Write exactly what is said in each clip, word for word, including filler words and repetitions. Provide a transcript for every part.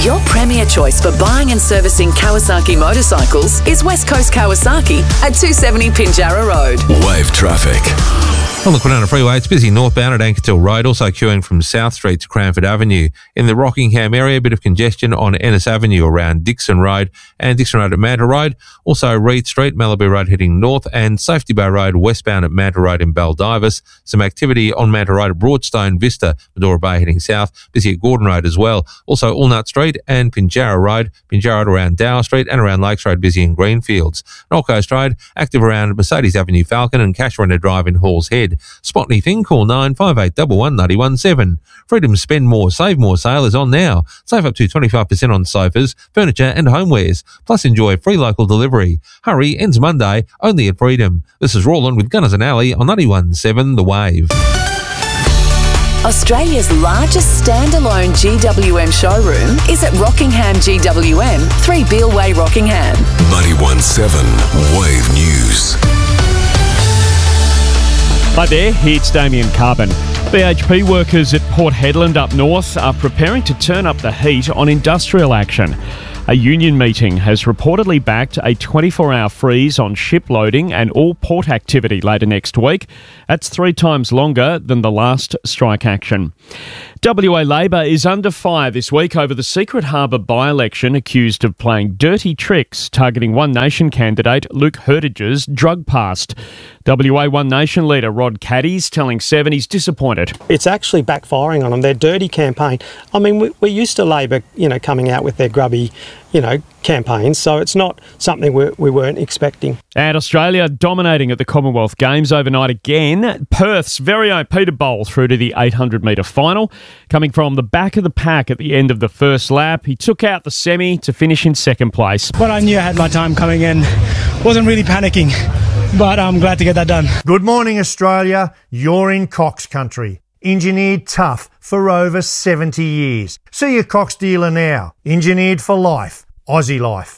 Your premier choice for buying and servicing Kawasaki motorcycles is West Coast Kawasaki at two seventy Pinjarra Road. Wave traffic. On the Kwinana Freeway, it's busy northbound at Ankertil Road, also queuing from South Street to Cranford Avenue. In the Rockingham area, a bit of congestion on Ennis Avenue around Dixon Road and Dixon Road at Manta Road. Also Reed Street, Malibu Road heading north, and Safety Bay Road westbound at Manta Road in Baldivis. Some activity on Manta Road at Broadstone Vista, Medora Bay heading south. Busy at Gordon Road as well. Also Allnut Street and Pinjarra Road. Pinjarra Road around Dower Street and around Lakes Road, busy in Greenfields. Old Coast Road, active around Mercedes Avenue Falcon and Cashrinner Drive in Halls Head. Spot anything, call nine five eight one one nine one seven. Freedom Spend More, Save More sale is on now. Save up to twenty-five percent on sofas, furniture and homewares. Plus enjoy free local delivery. Hurry, ends Monday, only at Freedom. This is Roland with Gunners and Alley on ninety-one seven The Wave. Australia's largest standalone G W M showroom is at Rockingham G W M, three Beale Way, Rockingham. ninety-one seven Wave News. Hi there, it's Damien Carbon. B H P workers at Port Hedland up north are preparing to turn up the heat on industrial action. A union meeting has reportedly backed a twenty-four hour freeze on ship loading and all port activity later next week. That's three times longer than the last strike action. W A Labor is under fire this week over the Secret Harbour by-election, accused of playing dirty tricks targeting One Nation candidate Luke Hurtage's drug past. W A One Nation leader Rod Caddy's telling Seven he's disappointed. It's actually backfiring on them. Their dirty campaign. I mean, we, we're used to Labor, you know, coming out with their grubby, you know, campaigns, so it's not something we, we weren't expecting. And Australia dominating at the Commonwealth Games overnight again. Perth's very own Peter Bowl through to the eight hundred metre final. Coming from the back of the pack at the end of the first lap, he took out the semi to finish in second place. But I knew I had my time coming in. Wasn't really panicking, but I'm glad to get that done. Good morning, Australia. You're in Cox country. Engineered tough for over seventy years. See your Cox dealer now. Engineered for life. Aussie life.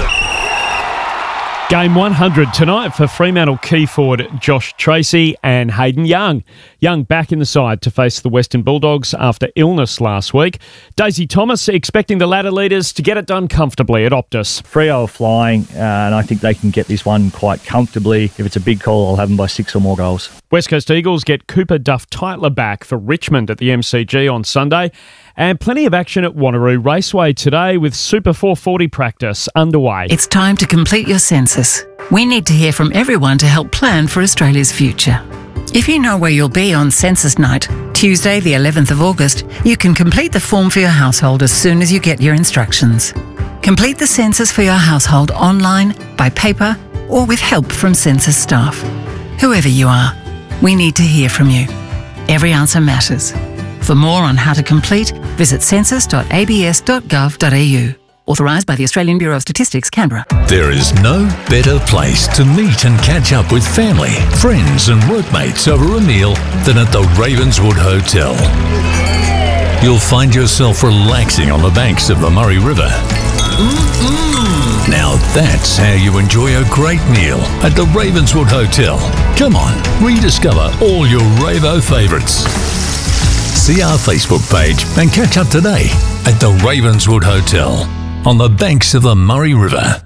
Game one hundred tonight for Fremantle key forward Josh Tracy and Hayden Young. Young back in the side to face the Western Bulldogs after illness last week. Daisy Thomas expecting the ladder leaders to get it done comfortably at Optus. Freo are flying, uh, and I think they can get this one quite comfortably. If it's a big call, I'll have them by six or more goals. West Coast Eagles get Cooper Duff-Tytler back for Richmond at the M C G on Sunday. And plenty of action at Wanneroo Raceway today with Super four forty practice underway. It's time to complete your census. We need to hear from everyone to help plan for Australia's future. If you know where you'll be on Census Night, Tuesday the eleventh of August, you can complete the form for your household as soon as you get your instructions. Complete the census for your household online, by paper, or with help from census staff. Whoever you are, we need to hear from you. Every answer matters. For more on how to complete, visit census dot a b s dot gov dot a u. Authorised by the Australian Bureau of Statistics, Canberra. There is no better place to meet and catch up with family, friends and workmates over a meal than at the Ravenswood Hotel. You'll find yourself relaxing on the banks of the Murray River. Mm-mm. Now that's how you enjoy a great meal at the Ravenswood Hotel. Come on, rediscover all your Ravo favourites. See our Facebook page and catch up today at the Ravenswood Hotel on the banks of the Murray River.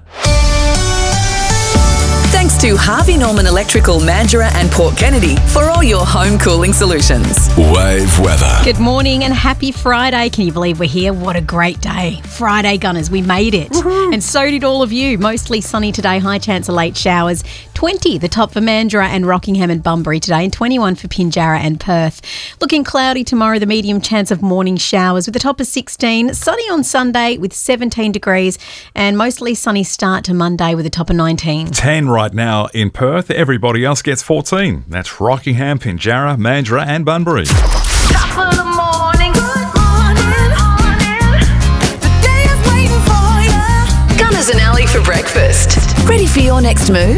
Thanks to Harvey Norman Electrical, Mandurah and Port Kennedy for all your home cooling solutions. Wave weather. Good morning and happy Friday. Can you believe we're here? What a great day. Friday, Gunners, we made it. Woo-hoo. And so did all of you. Mostly sunny today, high chance of late showers. twenty, the top for Mandurah and Rockingham and Bunbury today, and twenty-one for Pinjarra and Perth. Looking cloudy tomorrow, the medium chance of morning showers with the top of sixteen. Sunny on Sunday with seventeen degrees, and mostly sunny start to Monday with a top of nineteen. ten right now in Perth. Everybody else gets fourteen. That's Rockingham, Pinjarra, Mandurah and Bunbury. Top of the morning, good morning, morning. The day is waiting for you. Gunners and Alley for breakfast. Ready for your next move?